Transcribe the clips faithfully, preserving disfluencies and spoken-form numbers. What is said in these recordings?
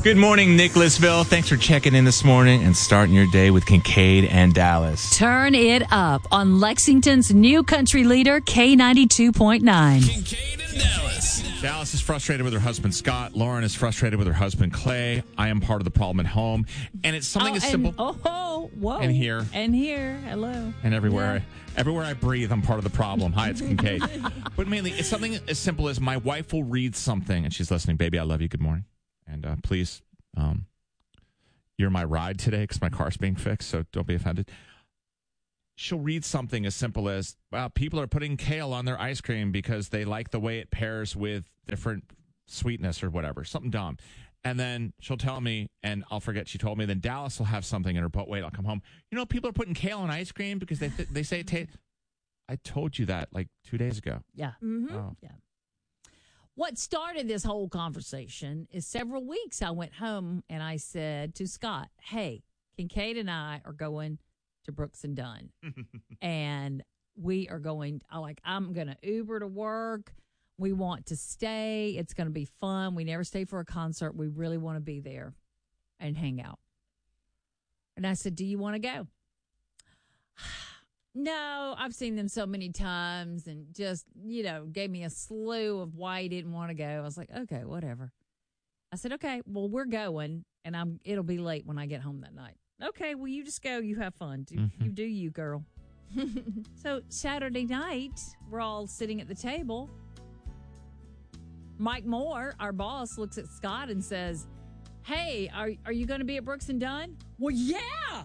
Good morning, Nicholasville. Thanks for checking in this morning and starting your day with Kincaid and Dallas. Turn it up on Lexington's new country leader, K ninety-two point nine. Kincaid and Dallas. Dallas is frustrated with her husband, Scott. Lauren is frustrated with her husband, Clay. I am part of the problem at home. And it's something oh, as and, simple. Oh, oh, whoa. And here. And here. Hello. And everywhere. Yeah. Everywhere I breathe, I'm part of the problem. Hi, it's Kincaid. But mainly, it's something as simple as my wife will read something, and she's listening. Baby, I love you. Good morning. And uh, please, um, you're my ride today because my car's being fixed, so don't be offended. She'll read something as simple as, well, people are putting kale on their ice cream because they like the way it pairs with different sweetness or whatever, something dumb. And then she'll tell me, and I'll forget she told me, then Dallas will have something in her butt. Wait, I'll come home. You know, people are putting kale on ice cream because they th- they say it tastes. I told you that like two days ago. Yeah. Mm-hmm. Oh. Yeah. What started this whole conversation is several weeks I went home and I said to Scott, hey, Kincaid and I are going to Brooks and Dunn. And we are going, I like, I'm going to Uber to work. We want to stay. It's going to be fun. We never stay for a concert. We really want to be there and hang out. And I said, do you want to go? No, I've seen them so many times and just, you know, gave me a slew of why he didn't want to go. I was like, okay, whatever. I said, okay, well, we're going and I'm, it'll be late when I get home that night. Okay, well, you just go. You have fun. Do, Mm-hmm. You do you, girl. So Saturday night, we're all sitting at the table. Mike Moore, our boss, looks at Scott and says, hey, are are you going to be at Brooks and Dunn? Well, yeah.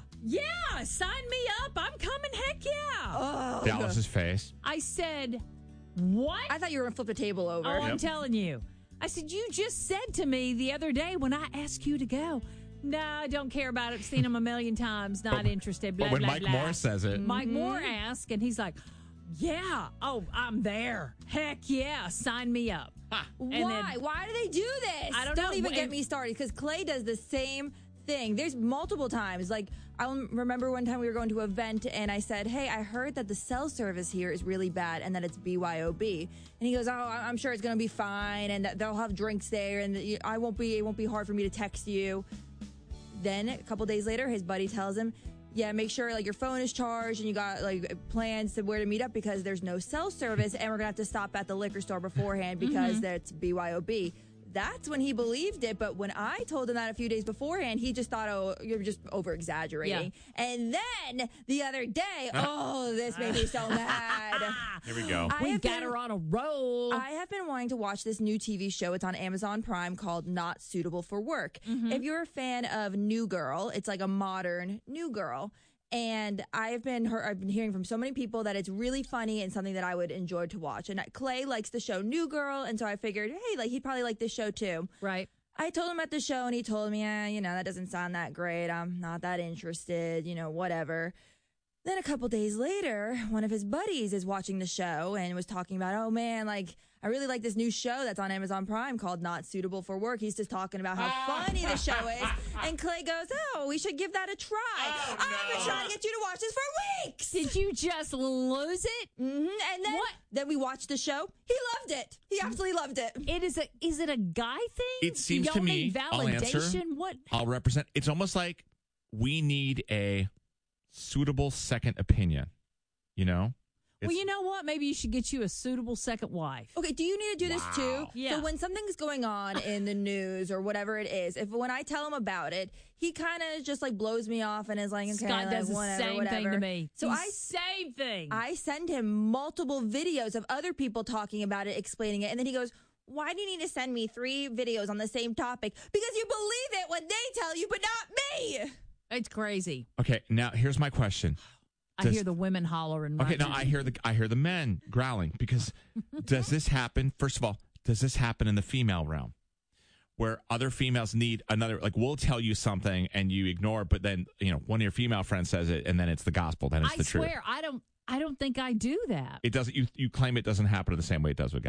Yeah. Sign me up. I'm coming. Heck yeah. Oh, Dallas's face. I said, what? I thought you were going to flip the table over. Oh, I'm Yep. telling you. I said, you just said to me the other day when I asked you to go, no, I don't care about it. Seen him a million times. Not But- interested. Blah, But when blah, Mike blah. Moore says it, Mike Moore asked, and he's like, yeah. Oh, I'm there. Heck yeah. Sign me up. And Why? then- Why do they do this? I don't Don't know. even get And- me started because Clay does the same thing. There's multiple times. Like, I remember one time we were going to an event and I said, hey, I heard that the cell service here is really bad and that it's B Y O B. And he goes, oh, I'm sure it's going to be fine and that they'll have drinks there and that I won't be, it won't be hard for me to text you. Then a couple days later, his buddy tells him, yeah, make sure like your phone is charged and you got like plans to where to meet up because there's no cell service and we're gonna have to stop at the liquor store beforehand because Mm-hmm. that's B Y O B. That's when he believed it, but when I told him that a few days beforehand, he just thought, oh, you're just over exaggerating. And then the other day, oh, this made me so mad. here we go. I We have got been- her on a roll. I have been wanting to watch this new T V show. It's on Amazon Prime called Not Suitable for Work. If you're a fan of New Girl, it's like a modern New Girl. And I've been heard, I've been hearing from so many people that it's really funny and something that I would enjoy to watch. And Clay likes the show New Girl, and so I figured, hey, like he'd probably like this show too. right. I told him at the show, and he told me, eh, you know, that doesn't sound that great. I'm not that interested, you know, whatever. Then a couple days later, one of his buddies is watching the show and was talking about, oh man, like, I really like this new show that's on Amazon Prime called Not Suitable for Work. He's just talking about how funny the show is. And Clay goes, oh, we should give that a try. Oh, I've been trying to get you to watch this for weeks. Did you just lose it? hmm And then, What? then we watched the show. He loved it. He absolutely loved it. It is a is it a guy thing? It seems Y'all to need me, I'll answer. validation. What? I'll represent. It's almost like we need a suitable second opinion. You know? Well, It's- you know what? Maybe you should get you a suitable second wife. Okay, do you need to do this too? Wow. Yeah. So when something's going on in the news or whatever it is, if when I tell him about it, he kind of just like blows me off and is like, okay, Scott like, does the whatever, same whatever. thing to me. So The I same thing. I send him multiple videos of other people talking about it, explaining it, and then he goes, why do you need to send me three videos on the same topic? Because you believe it when they tell you, but not me. it's crazy. Okay, now here's my question. I Does- hear the women hollering. Okay, right now now. I hear the I hear the men growling because does this happen? First of all, does this happen in the female realm, where other females need another? Like, we'll tell you something and you ignore, but then you know one of your female friends says it, and then it's the gospel. Then it's I the truth. swear, I don't. I don't think I do that. It doesn't. You you claim it doesn't happen in the same way it does with guys.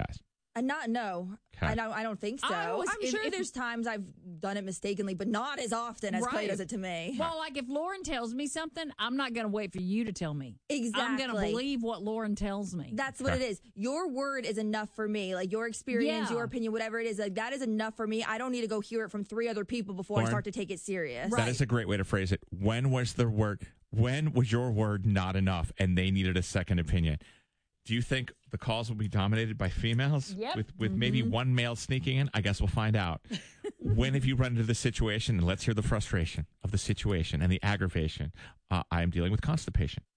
Uh, not no. Okay. I don't. I don't think so. I always- I'm if- sure if- there's times I've done it mistakenly, but not as often as Clay Right. does it to me. Well, like if Lauren tells me something, I'm not going to wait for you to tell me. Exactly. I'm going to believe what Lauren tells me. That's what Okay. it is. Your word is enough for me. Like your experience, Yeah. your opinion, whatever it is, like that is enough for me. I don't need to go hear it from three other people before Lauren, I start to take it serious. Right. That is a great way to phrase it. When was the word? When was your word not enough, and they needed a second opinion? Do you think the calls will be dominated by females? Yep. With with maybe one male sneaking in? I guess we'll find out. When have you run into the situation? And let's hear the frustration of the situation and the aggravation. Uh, I am dealing with constipation.